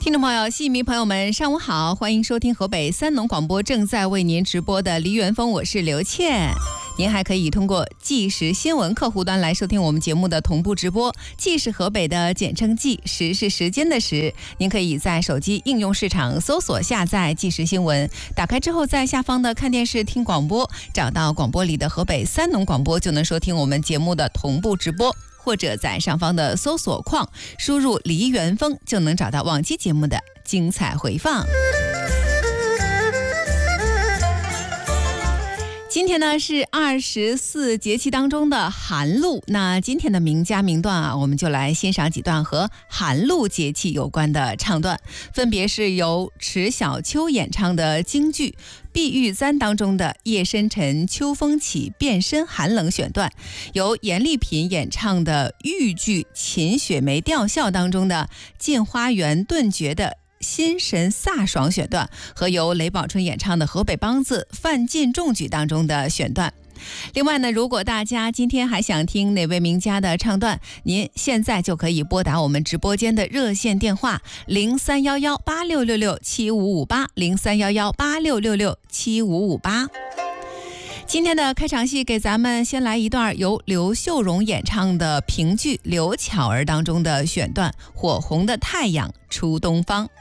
听众朋友、戏迷朋友们，上午好，欢迎收听河北三农广播正在为您直播的梨园风，我是刘倩。您还可以通过即时新闻客户端来收听我们节目的同步直播。即是河北的简称即，时是时间的时。您可以在手机应用市场搜索下载即时新闻，打开之后在下方的看电视听广播，找到广播里的河北三农广播，就能收听我们节目的同步直播。或者在上方的搜索框输入梨园风，就能找到往期节目的精彩回放。今天呢是24节气当中的寒露，那今天的名家名段啊，我们就来欣赏几段和寒露节气有关的唱段，分别是由迟小秋演唱的京剧《碧玉簪》当中的夜深沉秋风起变身寒冷选段，由阎丽萍演唱的豫剧《秦雪梅吊孝》当中的镜花缘顿觉的心神飒爽选段，和由雷宝春演唱的河北梆子范进中举当中的选段。另外呢，如果大家今天还想听哪位名家的唱段，您现在就可以拨打我们直播间的热线电话031186667558，031186667558。今天的开场戏给咱们先来一段由刘秀荣演唱的评剧《刘巧儿》当中的选段《火红的太阳出东方》。